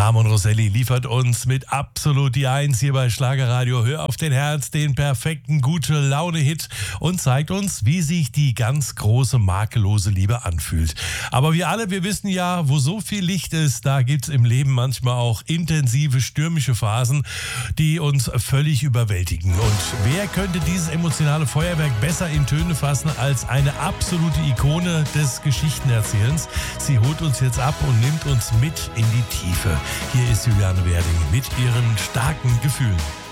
Ramon Roselli liefert uns mit absolut die Eins hier bei Schlagerradio. Hör auf den Herz, den perfekten Gute-Laune-Hit und zeigt uns, wie sich die ganz große, makellose Liebe anfühlt. Aber wir wissen ja, wo so viel Licht ist, da gibt es im Leben manchmal auch intensive, stürmische Phasen, die uns völlig überwältigen. Und wer könnte dieses emotionale Feuerwerk besser in Töne fassen als eine absolute Ikone des Geschichtenerzählens? Sie holt uns jetzt ab und nimmt uns mit in die Tiefe. Hier ist Juliane Werding mit ihren starken Gefühlen.